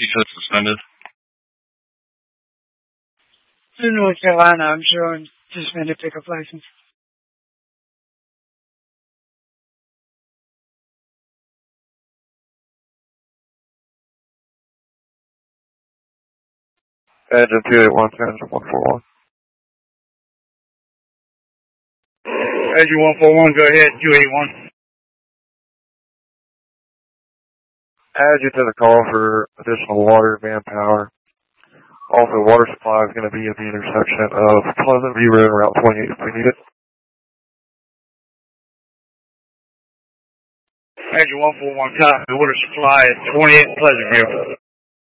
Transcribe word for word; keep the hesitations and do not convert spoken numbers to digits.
You said suspended. In North Carolina, I'm showing suspended pickup license. Engine two eight one, engine one four one. Engine one four one, go ahead, two eight one. Add you to the call for additional water, manpower. Also, water supply is going to be at the intersection of Pleasant View Road and Route twenty-eight if we need it. Engine one four one, copy. Water supply at twenty-eight Pleasant View.